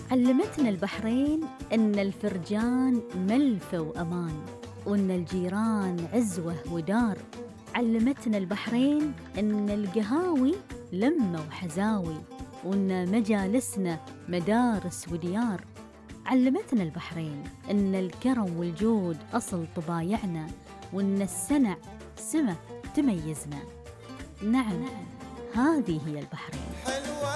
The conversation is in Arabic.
علمتنا البحرين إن الفرجان ملفة وأمان، وإن الجيران عزوة ودار. علمتنا البحرين إن القهاوي لمة وحزاوي، وإن مجالسنا مدارس وديار. علمتنا البحرين إن الكرم والجود أصل طبايعنا، وإن السنع سمة تميزنا. نعم، هذه هي البحرين.